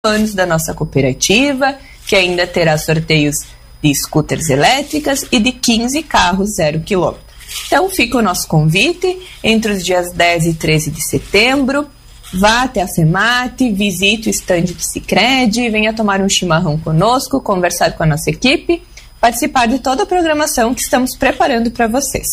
anos da nossa cooperativa, que ainda terá sorteios de scooters elétricas e de 15 carros 0 km. Então fica o nosso convite entre os dias 10 e 13 de setembro. Vá até a FEMAT, visite o estande do Sicredi, venha tomar um chimarrão conosco, conversar com a nossa equipe, participar de toda a programação que estamos preparando para vocês.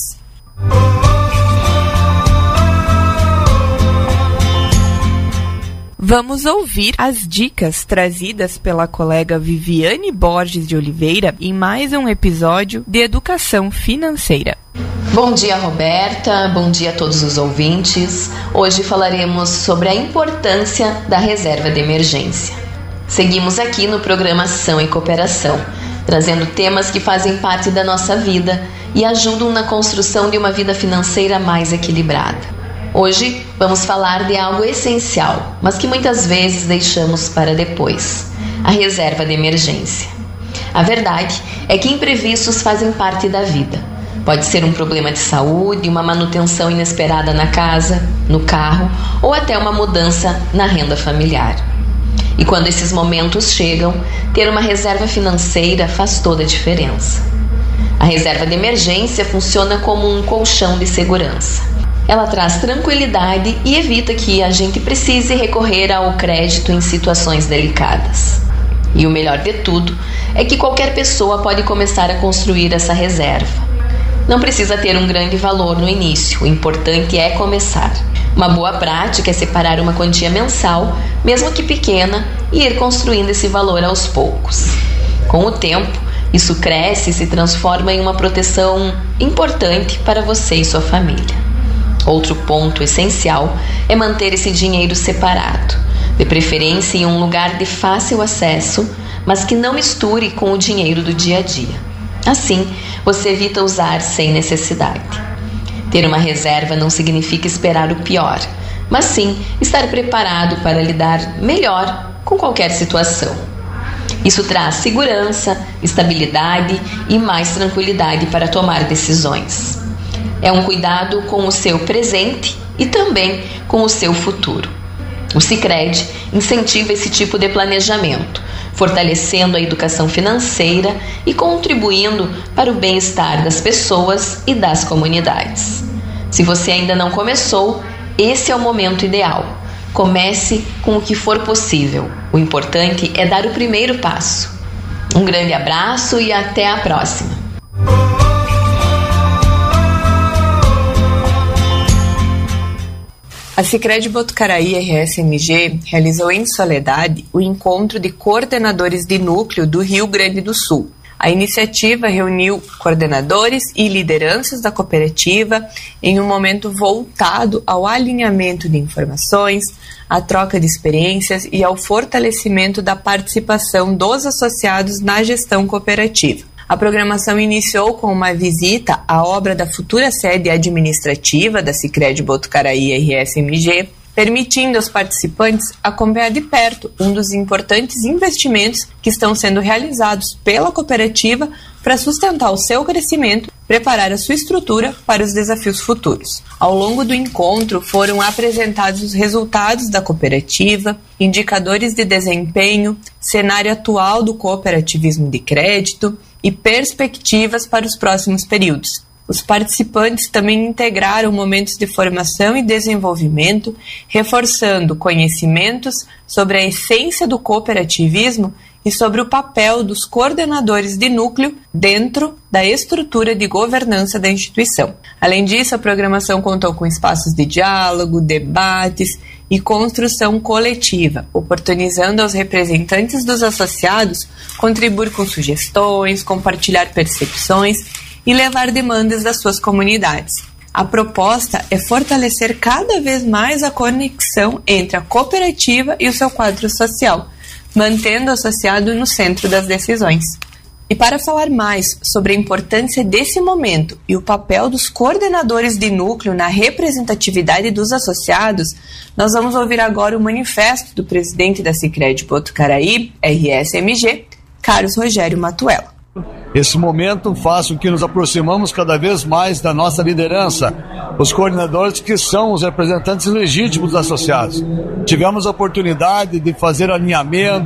Vamos ouvir as dicas trazidas pela colega Viviane Borges de Oliveira em mais um episódio de Educação Financeira. Bom dia, Roberta. Bom dia a todos os ouvintes. Hoje falaremos sobre a importância da reserva de emergência. Seguimos aqui no programa Ação e Cooperação, trazendo temas que fazem parte da nossa vida e ajudam na construção de uma vida financeira mais equilibrada. Hoje vamos falar de algo essencial, mas que muitas vezes deixamos para depois: a reserva de emergência. A verdade é que imprevistos fazem parte da vida. Pode ser um problema de saúde, uma manutenção inesperada na casa, no carro ou até uma mudança na renda familiar. E quando esses momentos chegam, ter uma reserva financeira faz toda a diferença. A reserva de emergência funciona como um colchão de segurança. Ela traz tranquilidade e evita que a gente precise recorrer ao crédito em situações delicadas. E o melhor de tudo é que qualquer pessoa pode começar a construir essa reserva. Não precisa ter um grande valor no início, o importante é começar. Uma boa prática é separar uma quantia mensal, mesmo que pequena, e ir construindo esse valor aos poucos. Com o tempo, isso cresce e se transforma em uma proteção importante para você e sua família. Outro ponto essencial é manter esse dinheiro separado, de preferência em um lugar de fácil acesso, mas que não misture com o dinheiro do dia a dia. Assim, você evita usar sem necessidade. Ter uma reserva não significa esperar o pior, mas sim estar preparado para lidar melhor com qualquer situação. Isso traz segurança, estabilidade e mais tranquilidade para tomar decisões. É um cuidado com o seu presente e também com o seu futuro. O Sicredi incentiva esse tipo de planejamento, fortalecendo a educação financeira e contribuindo para o bem-estar das pessoas e das comunidades. Se você ainda não começou, esse é o momento ideal. Comece com o que for possível. O importante é dar o primeiro passo. Um grande abraço e até a próxima. A Sicredi Botucaraí RSMG realizou em Soledade o encontro de coordenadores de núcleo do Rio Grande do Sul. A iniciativa reuniu coordenadores e lideranças da cooperativa em um momento voltado ao alinhamento de informações, à troca de experiências e ao fortalecimento da participação dos associados na gestão cooperativa. A programação iniciou com uma visita à obra da futura sede administrativa da Sicredi Botucaraí RSMG, permitindo aos participantes acompanhar de perto um dos importantes investimentos que estão sendo realizados pela cooperativa para sustentar o seu crescimento, preparar a sua estrutura para os desafios futuros. Ao longo do encontro foram apresentados os resultados da cooperativa, indicadores de desempenho, cenário atual do cooperativismo de crédito e perspectivas para os próximos períodos. Os participantes também integraram momentos de formação e desenvolvimento, reforçando conhecimentos sobre a essência do cooperativismo e sobre o papel dos coordenadores de núcleo dentro da estrutura de governança da instituição. Além disso, a programação contou com espaços de diálogo, debates e construção coletiva, oportunizando aos representantes dos associados contribuir com sugestões, compartilhar percepções e levar demandas das suas comunidades. A proposta é fortalecer cada vez mais a conexão entre a cooperativa e o seu quadro social, mantendo o associado no centro das decisões. E para falar mais sobre a importância desse momento e o papel dos coordenadores de núcleo na representatividade dos associados, nós vamos ouvir agora o manifesto do presidente da Sicredi Botucaraí, RSMG, Carlos Rogério Matuella. Esse momento faz com que nos aproximamos cada vez mais da nossa liderança, os coordenadores que são os representantes legítimos dos associados. Tivemos a oportunidade de fazer alinhamento,